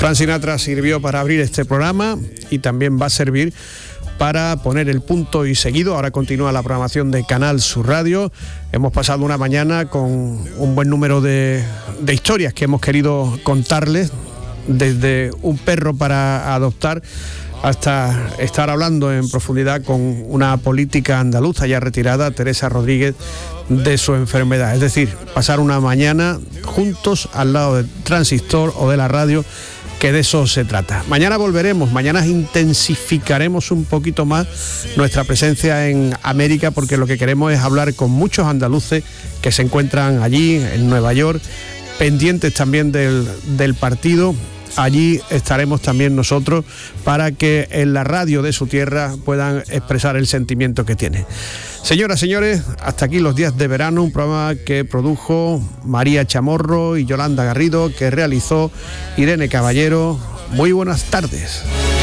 Frank Sinatra sirvió para abrir este programa y también va a servir para poner el punto y seguido. Ahora continúa la programación de Canal Sur Radio. Hemos pasado una mañana con un buen número de historias que hemos querido contarles, desde un perro para adoptar hasta estar hablando en profundidad con una política andaluza ya retirada, Teresa Rodríguez, de su enfermedad. Es decir, pasar una mañana juntos al lado del transistor o de la radio, que de eso se trata. Mañana volveremos, mañana intensificaremos un poquito más nuestra presencia en América, porque lo que queremos es hablar con muchos andaluces que se encuentran allí en Nueva York, pendientes también del partido. Allí estaremos también nosotros para que en la radio de su tierra puedan expresar el sentimiento que tienen. Señoras, señores, hasta aquí Los Días de Verano, un programa que produjo María Chamorro y Yolanda Garrido, que realizó Irene Caballero. Muy buenas tardes.